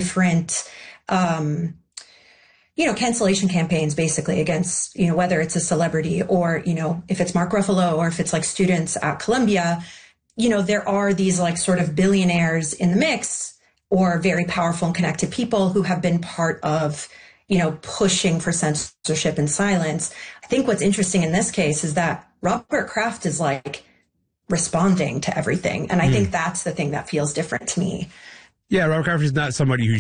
different, cancellation campaigns basically against, whether it's a celebrity or, if it's Mark Ruffalo or if it's like students at Columbia, there are these like sort of billionaires in the mix or very powerful and connected people who have been part of, pushing for censorship and silence. I think what's interesting in this case is that Robert Kraft is like responding to everything. And I think that's the thing that feels different to me. Yeah, Robert Kraft is not somebody who's